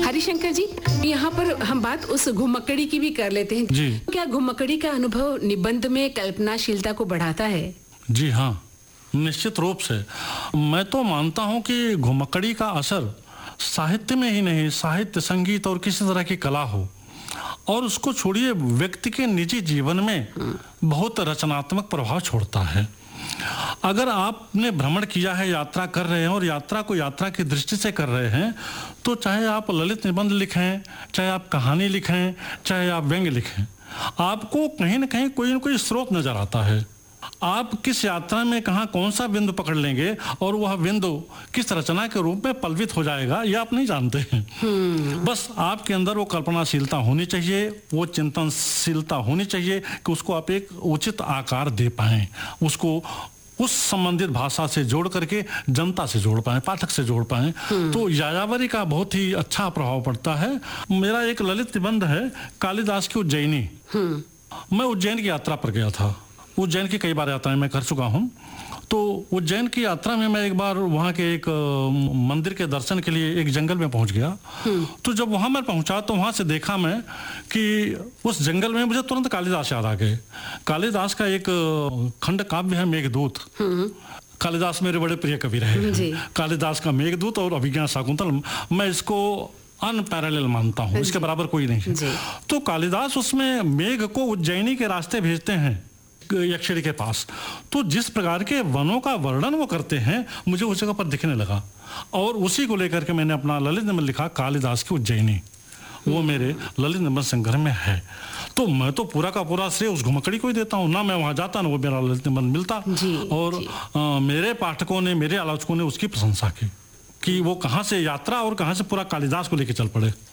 हरिशंकर जी, यहाँ पर हम बात उस घुमक्कड़ी की भी कर लेते हैं जी। क्या घुमक्कड़ी का अनुभव निबंध में कल्पनाशीलता को बढ़ाता है? जी हाँ, निश्चित रूप से। मैं तो मानता हूँ कि घुमक्कड़ी का असर साहित्य में ही नहीं, साहित्य, संगीत और किसी तरह की कला हो, और उसको छोड़िए, व्यक्ति के निजी जीवन में बहुत रचनात्मक प्रभाव छोड़ता है। अगर आपने भ्रमण किया है, यात्रा कर रहे हैं और यात्रा को यात्रा की दृष्टि से कर रहे हैं, तो चाहे आप ललित निबंध लिखें, चाहे आप कहानी लिखें, चाहे आप व्यंग्य लिखें, आपको कहीं न कहीं कोई न कोई स्रोत नजर आता है। आप किस यात्रा में कहाँ कौन सा बिंदु पकड़ लेंगे और वह बिंदु किस रचना के रूप में पल्वित हो जाएगा, ये आप नहीं जानते हैं। बस आपके अंदर वो कल्पनाशीलता होनी चाहिए, वो चिंतनशीलता होनी चाहिए कि उसको आप एक उचित आकार दे पाएं, उसको उस संबंधित भाषा से जोड़ करके जनता से जोड़ पाएं, पाठक से जोड़ पाएं। तो यायावरी का बहुत ही अच्छा प्रभाव पड़ता है। मेरा एक ललित निबंध है, कालिदास की उज्जैनी। मैं उज्जैन की यात्रा पर गया था। उज्जैन की कई बार यात्राएं मैं कर चुका हूं। तो उज्जैन की यात्रा में मैं एक बार वहां के एक मंदिर के दर्शन के लिए एक जंगल में पहुंच गया। तो जब वहां मैं पहुंचा तो वहां से देखा मैं कि उस जंगल में मुझे तुरंत कालिदास याद आ गए। कालिदास का एक खंड काव्य है मेघदूत। कालिदास मेरे बड़े प्रिय कवि रहे। कालिदास का मेघदूत और अभिज्ञान शाकुंतल, मैं इसको अनपैरेलल मानता हूँ, इसके बराबर कोई नहीं है। तो कालिदास उसमें मेघ को उज्जैनी के रास्ते भेजते हैं, यक्षिणी के पास। तो जिस प्रकार के वनों का वर्णन वो करते हैं, मुझे उस जगह पर दिखने लगा, और उसी को लेकर के मैंने अपना ललित निबंध लिखा, कालिदास की उज्जैनी। वो मेरे ललित निबंध संग्रह में है। तो मैं तो पूरा का पूरा श्रेय उस घुमक्कड़ी को ही देता हूँ। ना मैं वहां जाता, ना वो मेरा ललित निबंध मिलता। और मेरे पाठकों ने, मेरे आलोचकों ने उसकी प्रशंसा की कि वो कहाँ से यात्रा और कहाँ से पूरा कालिदास को लेकर चल पड़े।